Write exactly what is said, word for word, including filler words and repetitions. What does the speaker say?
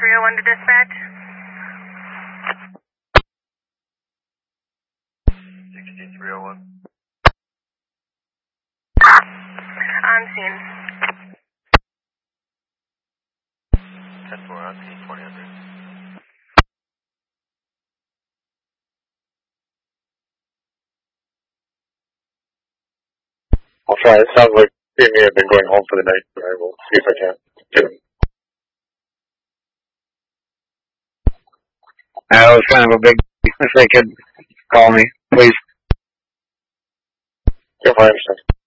three oh one to dispatch. sixty-three oh one. On scene. ten four on scene, twenty hundred. I'll try. It sounds like he may have been going home for the night, but I will see if I can get him. That was kind of a big, if they could call me, please. If I understand.